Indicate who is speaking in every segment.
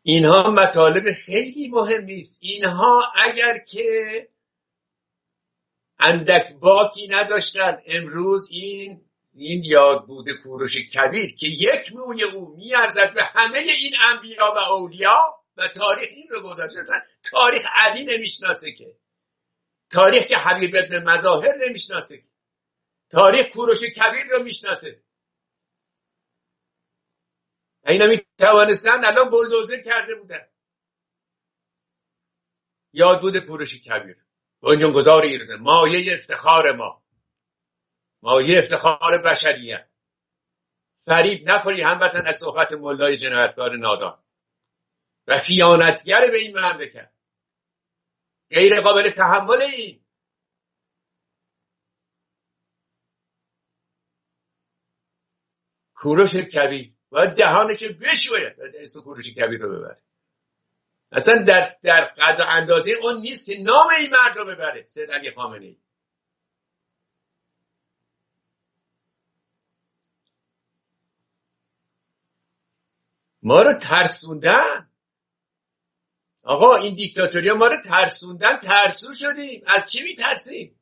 Speaker 1: اینها مطالب خیلی مهمی است. اینها اگر که اندک باکی نداشتن، امروز این یاد بوده کوروش کبیر که یک موی او میارزد به همه این انبیا و اولیا و تاریخ این رو گذاشته. تاریخ علی نمیشناسه که، تاریخ که حبیب ابن مظاهر نمیشناسه که، تاریخ کوروش کبیر رو میشناسه. اینا میتوانستن الان بلدوزر کرده بودن. یاد بوده کوروش کبیر بنیانگذار ایران، مایه افتخار ما، مایه افتخار بشریت. فریب نخوری هموطن از صحبت مولای جنایتکار نادان و خیانتگر به این مملکت، غیر قابل تحمل. این کوروش کبیر باید دهانش بشوید، اسم کوروش کبیر رو ببره. اصلا در قد و اندازه اون نیست که نام این مرد رو ببره. سید علی خامنه‌ای ما رو ترسوندن. آقا این دیکتاتوریا ما رو ترسوندن، ترسو شدیم. از چی میترسیم؟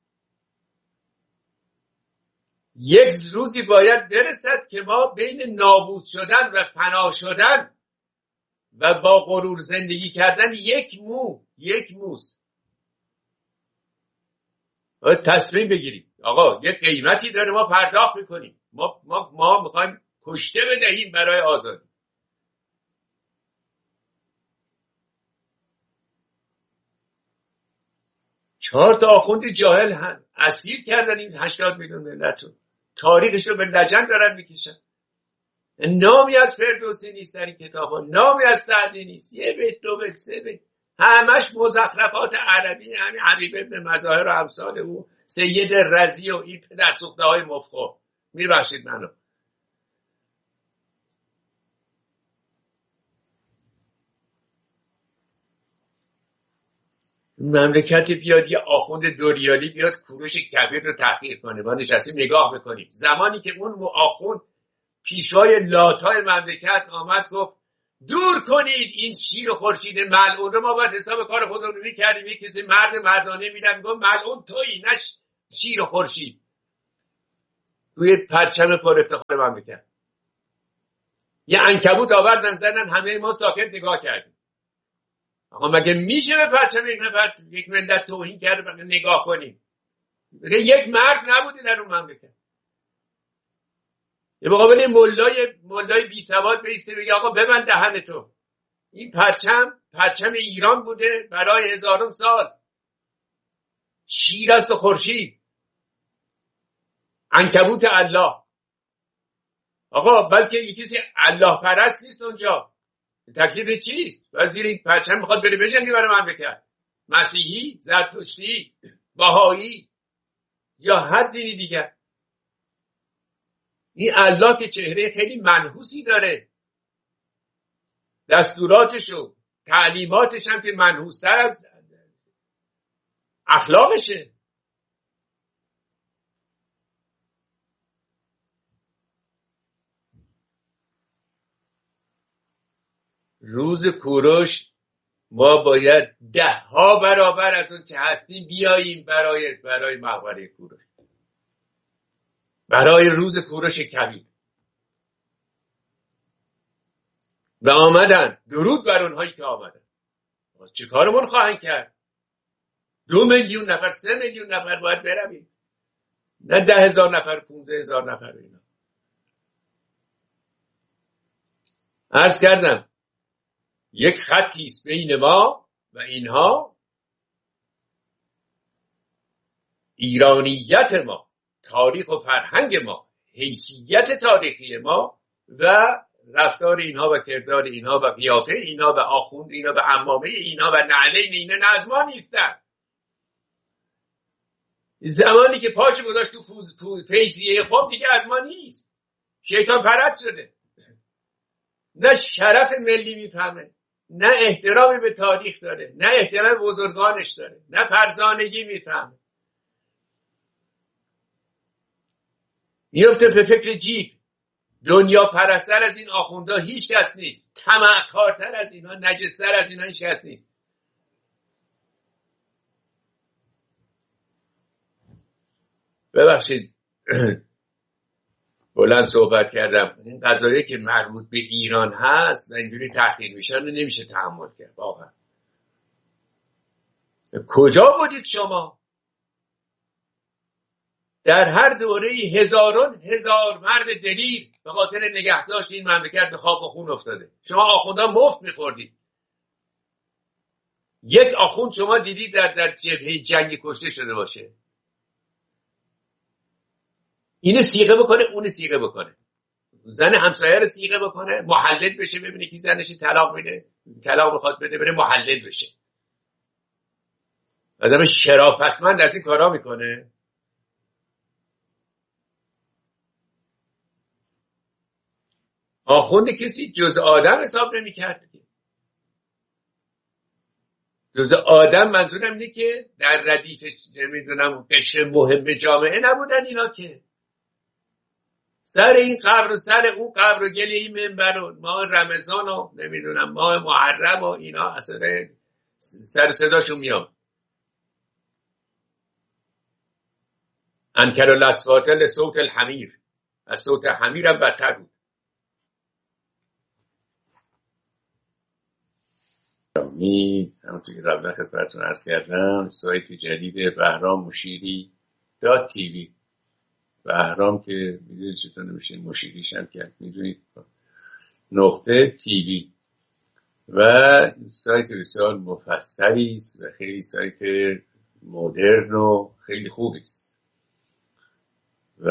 Speaker 1: یک روزی باید برسد که ما بین نابود شدن و فنا شدن و با غرور زندگی کردن یک موست تصمیم بگیریم. آقا یک قیمتی داره، ما پرداخت میکنیم. ما میخوایم کشته بدهیم برای آزادی. چهار تا آخوند جاهل اسیر کردن این 80 میلیون ملتو. تاریخش رو به لجن دارن میکشن. نامی از فردوسی نیست در این کتاب ها، نامی از سعدی نیست. یه بیت دو بیت سه بیت همش مزخرفات عربی. همین حبیب ابن مظاهر و امثال او، سید رضی و این پدر سوخته های مفخو. میبخشید منو. مملکت بیاد یه آخوند دوریالی بیاد کوروش کبیر رو تحقیر کنه، ما نشستیم نگاه بکنیم. زمانی که اون آخوند پیشوای لاتای مملکت آمد گفت دور کنید این شیر و خورشید ملعون رو، ما باید حساب کار خودمون رو میکردیم. یک کسی مرد مردانه میدن گفت ملعون تویی نه شیر و خورشید. روی پرچم پر افتخار مملکت یه عنکبوت آوردن زدن، همه ما ساکت نگاه کردیم. آقا مگه میشه به پرچم یک ملت توهین کرده مگه نگاه کنیم؟ یک مرد نبودی در اون مملکت. یه مقابل مولای بی سواد بیسته بگه آقا ببند دهن تو. این پرچم ایران بوده برای هزارم سال. شیر است و خورشید، عنکبوت الله. آقا بلکه یکی کسی الله پرست نیست اونجا. تکلیف چیست؟ وزیر این پرچم میخواد بره بجنگه برای مملکت. مسیحی، زرتشتی، بهایی یا هر دینی دیگر. این الله که چهره خیلی منحوسی داره، دستوراتش و تعلیماتش هم که منحوستر از اخلاقشه. روز کوروش ما باید 10 برابر از اون که هستیم بیاییم برای مقبره کوروش، برای روز کوروش کبیر. و آمدن. درود بر اونهایی که آمدن. چه کارمون خواهند کرد؟ 2 میلیون نفر 3 میلیون نفر باید برویم، نه 10,000 نفر 15,000 نفر. اینا عرض کردم یک خطی است بین ما و اینها. ایرانیت ما، تاریخ و فرهنگ ما، حیثیت تاریخی ما و رفتار اینها و کردار اینها و قیافه اینها و آخوند اینها و عمامه اینها و نعلین اینا نه از ما نیستن. زمانی که پاش گذاشت تو فیضیه خب دیگه از ما نیست. شیطان پرست شده. نه شرف ملی میفهمه، نه احترامی به تاریخ داره، نه احترام بزرگانش داره، نه فرزانگی میفهمه. میفته به فکر جیب. دنیا پرستر از این آخوندا هیچ کس نیست، طمعکارتر از اینا، نجستر از اینا هیچ کس نیست. ببخشید بلند صحبت کردم. این قضایی که مربوط به ایران هست و اینجوری تحقیر میشن رو نمیشه تحمل کرد واقعا. کجا بودید شما؟ در هر دوره هزاران هزار مرد دلیر به خاطر نگهداشت این مملکت به خاک و خون افتاده. شما آخوندا مفت میخوردید. یک آخوند شما دیدید در جبهه جنگی کشته شده باشه؟ اینو سیغه بکنه، اونو سیغه بکنه، زن همسایه رو سیغه بکنه، محلل بشه، ببینه کی زنش طلاق میده، طلاق بخواد بده بره محلل بشه. آدم شرافتمند از این کارا میکنه. آخوند کسی جز آدم حساب نمیکرد. جز آدم منظورم اینه که در ردیف نمیدونم قشر مهم جامعه نبودن اینا، که سر این قبر و سر اون قبر و گل این منبر و ماه رمضان و نمیدونم ماه محرم و اینا اثر سر صداشون میام. انکر الاصوات لصوت الحمیر، از صوت حمیر هم بدتر بود. همونطور که قبلا خدمتتون عرض کردم، سایت جدید بهرام مشیری .tv، بهرام که میدونید چطور نمیشه مشیریش هم کرد، میدونید نقطه .tv و سایت بسیار مفصلی است و خیلی سایت مدرن و خیلی خوبی است و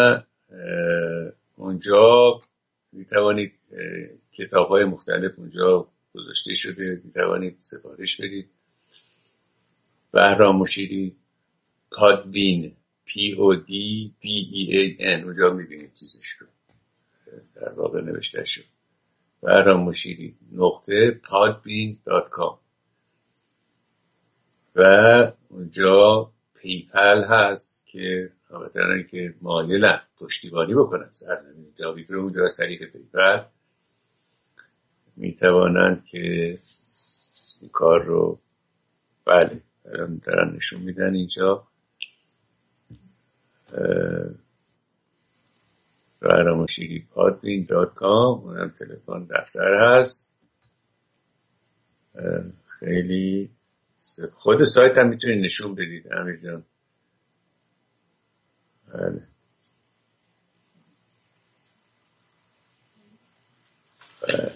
Speaker 1: اونجا میتوانید کتاب‌های مختلف اونجا گذاشته شده، میتوانید سفارش بدید. بهرام مشیری پادبین PODBEAN، اونجا میبینید چیزش رو در واقع نوشته شد، بهرام مشیری نقطه podbean.com و اونجا پیپل هست که همه که مایلن پشتیبانی بکنن سرزمین جاوید رو اونجا از طریق پیپل میتوانند که این کار رو بله دارن نشون میدن اینجا. بهرام مشیری podbean.com، اونم تلفن دفتر هست. خیلی خود سایت هم میتونید نشون بدید امیر جان. بله بله،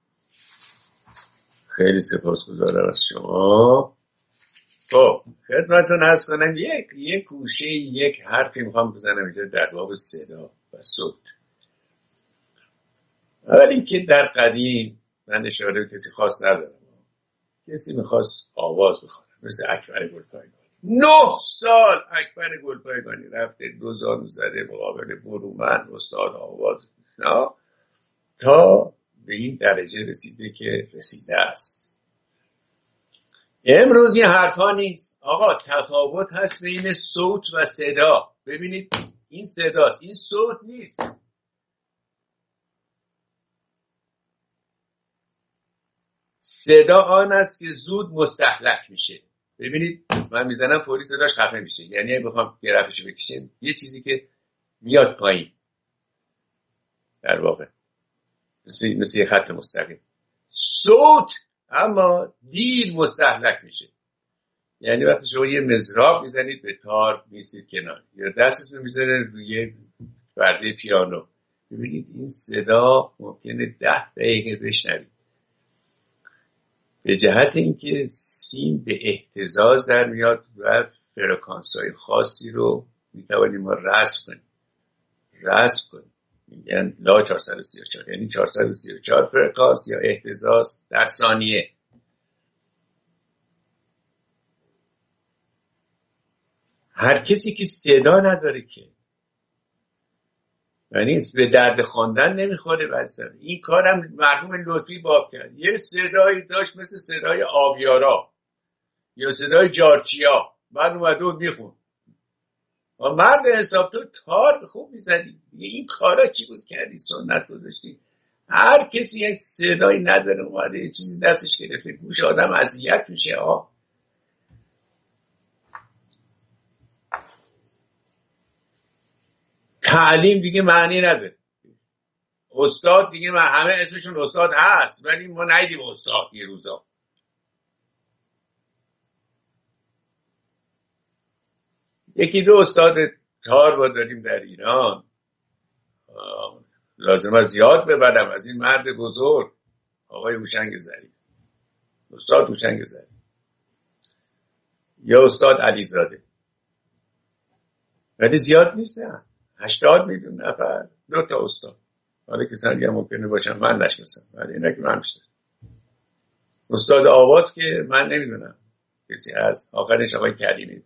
Speaker 1: خیلی سپاسگزارم از شما. خب خدمتتون عرض کنم یک گوشه یک حرفی میخوام بزنم اینجا در باب صدا و صوت. اول اینکه در قدیم من اشاره به کسی خاص ندارم، کسی میخواست آواز بخوانه مثل اکبر گلپایگانی، 9 سال اکبر گلپایگانی رفته دوزانو زده مقابل برومند استاد آواز تا به این درجه رسیده که رسیده است. امروز این حرفا نیست آقا، تفاوت هست بین صوت و صدا. ببینید این صداست، این صوت نیست. صدا آن است که زود مستهلک میشه. ببینید من میزنم فوری صداش خفه میشه، یعنی بخوام گرفش بکشیم یه چیزی که میاد پایین در واقع مثل یه خط مستقیم. صوت اما دیر مستهلک میشه، یعنی وقتی شما یه مضراب میزنید به تار میستید کنار یا دستتون میذارید روی پرده پیانو، ببینید این صدا ممکنه 10 دقیقه بشنوید، به جهت اینکه سیم به اهتزاز در میاد و فرکانس‌های خاصی رو میتوانیم ما رسم کنیم. میگن لا 434، یعنی 434 فرکانس یا اهتزاز در ثانیه. هر کسی که صدا نداره که یعنی به درد خواندن نمیخوره. بسن این کارم مرحوم لطفی باب کرد، یه صدایی داشت مثل صدای آبیارا یا صدای جارچیا، بعد اومده و میخون. مرد حساب تو تار خوب میزدی، این کارا چی بود کردی؟ سنت گذاشتی. هر کسی یک صدایی نداره اومده یه چیزی دستش گرفته، گوش آدم اذیت میشه. تعلیم دیگه معنی نداره. استاد دیگه همه اسمشون استاد هست ولی ما ندیدیم استاد یه روزا. یکی دو استاد تار با داریم در ایران، لازم است یاد ببرم از این مرد بزرگ آقای هوشنگ ظریف، استاد هوشنگ ظریف یا استاد علیزاده، ولی زیاد نیستن، 80 میلیون نفر 2 تا استاد. حالا کسانی هم ممکنه باشن من نشناسم ولی اینا که من میشناسم. استاد آواز که من نمیدونم کسی هست، آخرش آقای کریمی.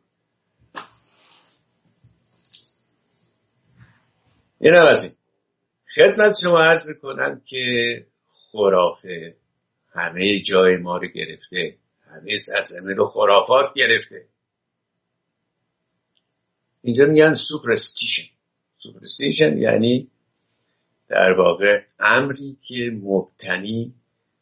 Speaker 1: این هم از این. خدمت شما عرض میکنم که خرافه همه جای ما رو گرفته، همه سرزمین رو خرافات گرفته. اینجا میگن سوپرستیشن یعنی در واقع امری که مبتنی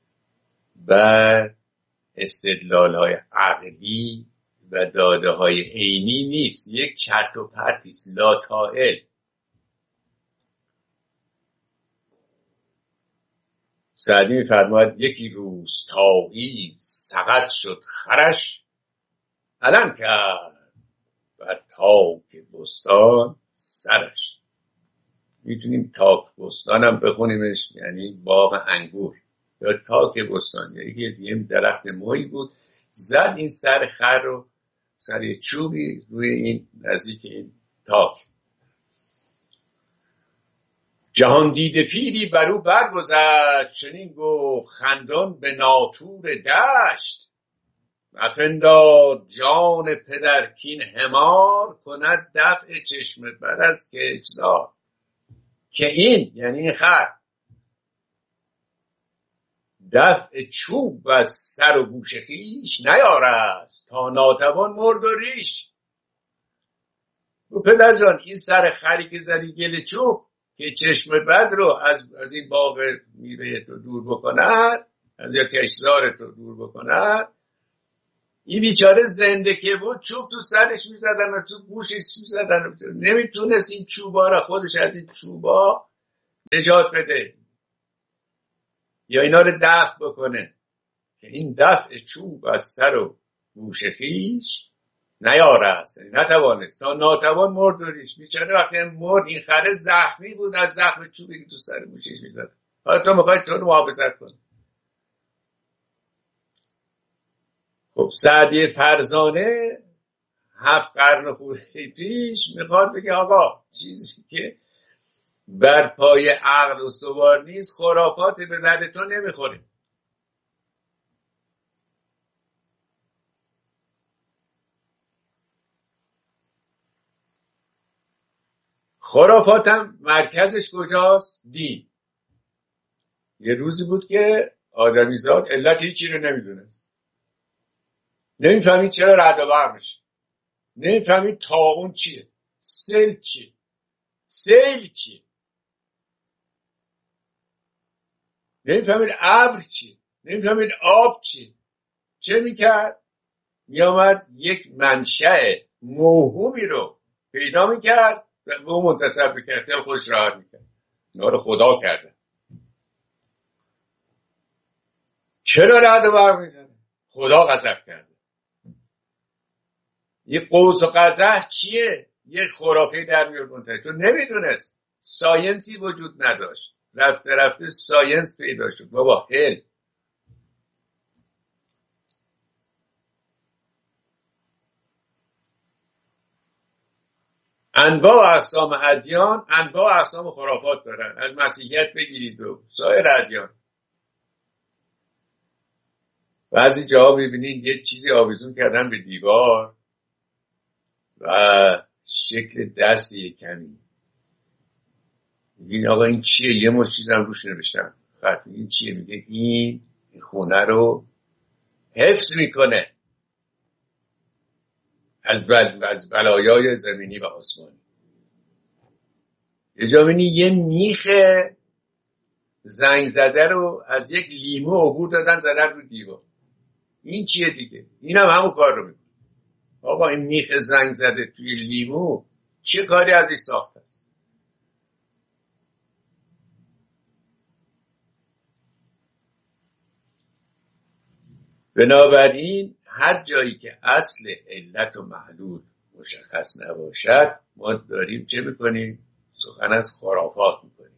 Speaker 1: بر استدلال‌های عقلی و داده‌های عینی نیست، یک چرت و پرتی است، لا طائل. سعدی می‌فرماید یکی روستایی سقط شد خرش، علم کرد بر تاک بستان سرش. میتونیم تاک بستان هم بخونیمش، یعنی باغ انگور، یا تاک بستان. یه درخت مویی بود، زد این سر خر رو، سر چوبی روی این نزدیک این تاک. جهان دیده پیری برو برگذشت، چنین گفت خندان به ناطور دشت. مپندار جان پدر کین حمار، کند دفع چشم بد از کشتزار. که این یعنی این خر دفع چوب از سر و گوش خویش نیارست، تا ناتوان مرد و ریش. و پدر جان این سر خری که زدی گل چوب که چشم بد رو از این باغ میوه تو دور بکند، از یا کشتزار تو دور بکند، این بیچاره زنده که بود چوب تو سرش میزدن و تو گوشش میزدن، نمیتونست این چوبا را خودش از این چوبا نجات بده یا اینا رو دفع بکنه. که این دفع چوب از سر و گوش خویش نیارست، نتوانست، تا ناتوان مرد و ریش. بیچاره وقتی مرد این خره زخمی بود از زخم چوبی که تو سر گوشش میزد. حالا تو میخوای تو رو محافظت کنی. خب سعدی فرزانه 7 قرن خورده پیش میخواد بگه آقا چیزی که بر پای عقل استوار نیست، خرافات به درد تو نمیخوره. خرافاتم مرکزش کجاست؟ دین. یه روزی بود که آدمیزاد علت هیچی رو نمیدونست، نمیفهمید چرا رعد و برق میشه، نمیفهمید طاعون چیه، سیل چیه، نمیفهمید ابر چیه، نمیفهمید آب چیه. چه میکرد؟ میامد یک منشأ موهومی رو پیدا میکرد و به اون منتصب میکرد یا خودش راحت میکرد. اینا رو خدا کرده. چرا رعد و برق میزنه؟ خدا غضب کرده. یه قوس و قزح چیه؟ یه خرافه در میاد منتهی. تو نمیدونست، ساینسی وجود نداشت، رفته رفته ساینس پیدا شد. بابا علم. انواع اقسام ادیان انواع اقسام خرافات دارن، از مسیحیت بگیرید و سایر ادیان. بعضی جاها ببینید یه چیزی آویزون کردن به دیوار و شکل دستی کمی، میگین آقا این چیه؟ یه مش چیزم روش نوشتن خط، این چیه؟ میگه این خونه رو حفظ میکنه. از بلایای زمینی و آسمانی. اجابینی یه میخ زنگ زده رو از یک لیمو عبور دادن زدن رو دیوار. این چیه دیگه؟ این هم همون کار رو میکنه. آقا این میخ زنگ زده توی لیمو چه کاری ازش ساخته است؟ بنابراین هر جایی که اصل علت و معلول مشخص نباشد ما داریم چه میکنیم؟ سخن از خرافات میکنیم.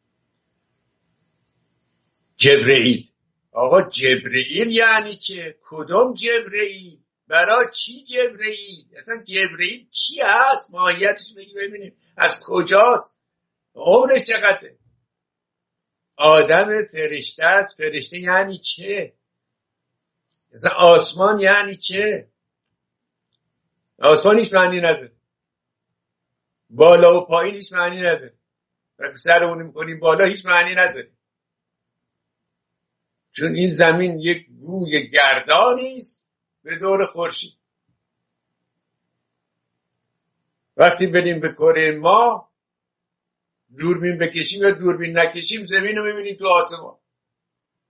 Speaker 1: جبرئیل. آقا جبرئیل یعنی چه؟ کدوم جبرئیل؟ برای چی جبرئیل؟ اصلا جبرئیل چی هست؟ ماهیتش بگی ببینیم از کجاست؟ عمرش چقدره؟ آدم فرشته است. فرشته یعنی چه؟ اصلا آسمان یعنی چه؟ آسمان هیچ معنی نداره. بالا و پایین هیچ معنی نداره. وقتی سرمون میکنیم بالا هیچ معنی نداره، چون این زمین یک گوی گردانی است به دور خورشید. وقتی بریم به کره ماه دوربین بکشیم یا دوربین نکشیم زمین رو میبینیم تو آسمان.